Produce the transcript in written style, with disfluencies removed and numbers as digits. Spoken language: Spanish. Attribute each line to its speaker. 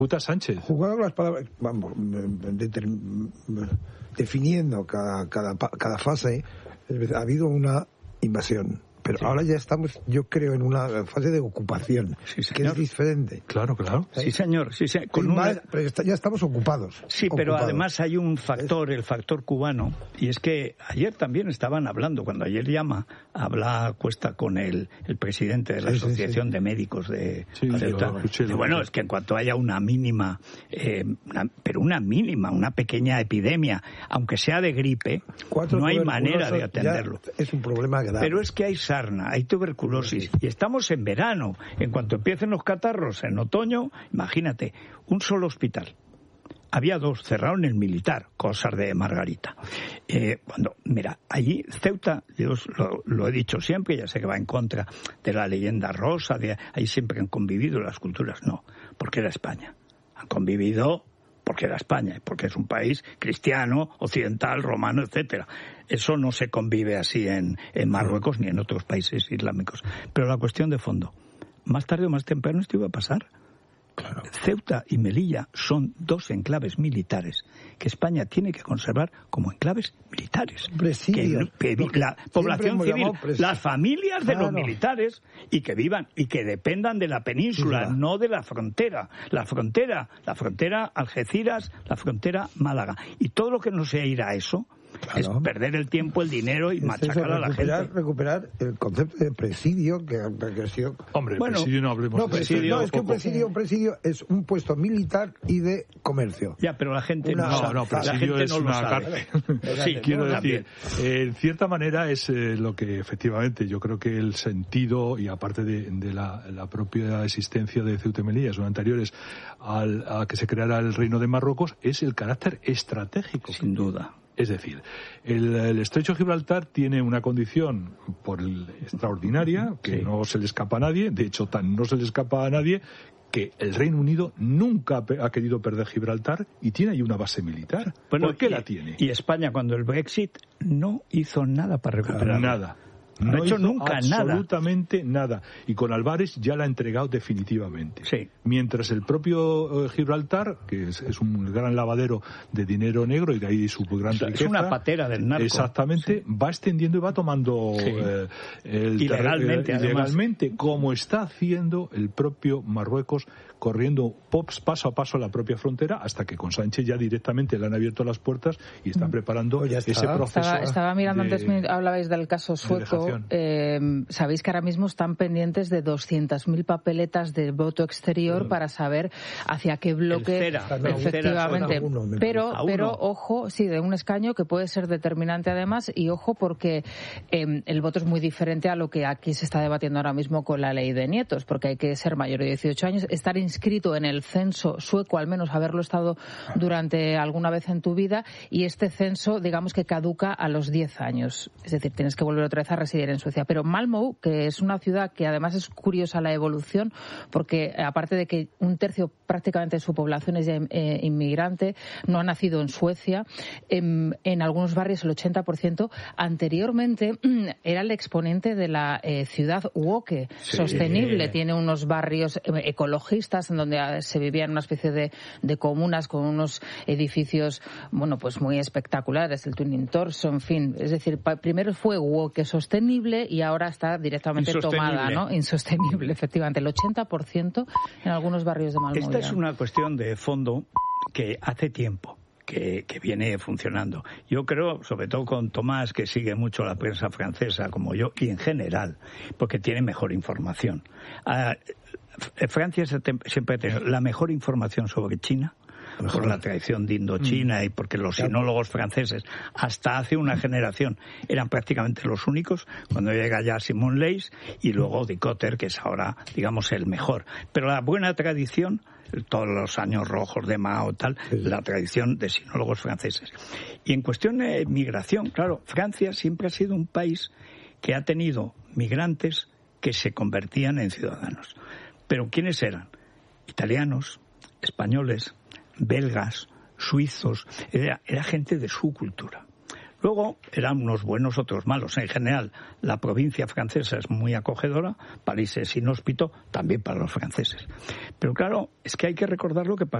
Speaker 1: Sánchez.
Speaker 2: Jugando las palabras, vamos, definiendo cada fase, ha habido una invasión. Pero sí, ahora ya estamos, yo creo, en una fase de ocupación, sí, que es diferente.
Speaker 1: Claro.
Speaker 3: Sí, señor. Sí,
Speaker 2: pero ya estamos ocupados.
Speaker 3: Sí, pero además hay un factor, el factor cubano, y es que ayer también estaban hablando, cuando ayer llama, habla Cuesta con el presidente de la Asociación de Médicos de Ceuta. Bueno, es que en cuanto haya una mínima, una pequeña epidemia, aunque sea de gripe, no hay manera de atenderlo.
Speaker 2: Es un problema grave.
Speaker 3: Pero es que hay sarna, hay tuberculosis, y estamos en verano. En cuanto empiecen los catarros en otoño, imagínate, un solo hospital. Había 2, cerraron el militar, cosas de Margarita. Allí Ceuta, yo lo he dicho siempre, ya sé que va en contra de la leyenda rosa, ahí siempre han convivido las culturas. No, porque era España. Han convivido porque era España, porque es un país cristiano, occidental, romano, etcétera. Eso no se convive así en Marruecos ni en otros países islámicos. Pero la cuestión de fondo, más tarde o más temprano esto iba a pasar. Claro. Ceuta y Melilla son 2 enclaves militares que España tiene que conservar como enclaves militares. Que la población civil, las familias de los militares, y que vivan y que dependan de la península, no de la frontera. La frontera Algeciras, la frontera Málaga. Y todo lo que no sea ir a eso, es perder el tiempo, el dinero y machacar a la gente.
Speaker 2: Recuperar el concepto de presidio que ha sido...
Speaker 1: Hombre, presidio no hablemos de presidio.
Speaker 2: No, es que un presidio es un puesto militar y de comercio.
Speaker 3: Ya, pero la gente
Speaker 1: presidio es una cárcel. Sí, quiero decir, en cierta manera es lo que efectivamente yo creo que el sentido, y aparte de la propia existencia de Ceuta y Melilla, son anteriores a que se creara el Reino de Marruecos, es el carácter estratégico.
Speaker 3: Sin duda.
Speaker 1: Es decir, el estrecho de Gibraltar tiene una condición extraordinaria, que no se le escapa a nadie, de hecho no se le escapa a nadie, que el Reino Unido nunca ha querido perder Gibraltar y tiene ahí una base militar. ¿Por qué la tiene?
Speaker 3: Y España, cuando el Brexit, no hizo nada para recuperarla.
Speaker 1: Nada.
Speaker 3: No ha hecho nunca
Speaker 1: absolutamente nada. Y con Álvarez ya la ha entregado definitivamente.
Speaker 3: Sí.
Speaker 1: Mientras el propio Gibraltar, que es un gran lavadero de dinero negro y de ahí su gran riqueza.
Speaker 3: Es una patera del narco.
Speaker 1: Exactamente, va extendiendo y va tomando ilegalmente, como está haciendo el propio Marruecos, corriendo paso a paso la propia frontera, hasta que con Sánchez ya directamente le han abierto las puertas y están preparando ese proceso.
Speaker 4: Estaba mirando antes, hablabais del caso sueco. Sabéis que ahora mismo están pendientes de 200.000 papeletas de voto exterior para saber hacia qué bloque efectivamente. Pero ojo, de un escaño que puede ser determinante además, y ojo porque el voto es muy diferente a lo que aquí se está debatiendo ahora mismo con la ley de nietos, porque hay que ser mayor de 18 años, estar inscrito en el censo sueco, al menos haberlo estado durante alguna vez en tu vida, y este censo, digamos que caduca a los 10 años. Es decir, tienes que volver otra vez a residir en Suecia. Pero Malmö, que es una ciudad que además es curiosa la evolución, porque aparte de que un tercio prácticamente de su población es ya inmigrante, no ha nacido en Suecia, en algunos barrios el 80%, anteriormente era el exponente de la ciudad woke, sostenible. Tiene unos barrios ecologistas en donde se vivía en una especie de comunas con unos edificios, pues muy espectaculares, el Twinning Torso, en fin. Es decir, primero fue woke sostenible y ahora está directamente tomada, ¿no? Insostenible, efectivamente. El 80% en algunos barrios de Malmö.
Speaker 3: Esta es una cuestión de fondo que hace tiempo que viene funcionando. Yo creo, sobre todo con Tomás, que sigue mucho la prensa francesa como yo, y en general, porque tiene mejor información. Francia siempre ha tenido la mejor información sobre China, por la tradición de Indochina y porque los sinólogos franceses hasta hace una generación eran prácticamente los únicos, cuando llega ya Simon Leys y luego Dicotter, que es ahora, digamos, el mejor. Pero la buena tradición, todos los años rojos de Mao, la tradición de sinólogos franceses. Y en cuestión de migración, claro, Francia siempre ha sido un país que ha tenido migrantes que se convertían en ciudadanos. Pero ¿quiénes eran? Italianos, españoles, belgas, suizos, era gente de su cultura. Luego eran unos buenos, otros malos. En general, la provincia francesa es muy acogedora, París es inhóspito, también para los franceses. Pero claro, es que hay que recordar lo que pasó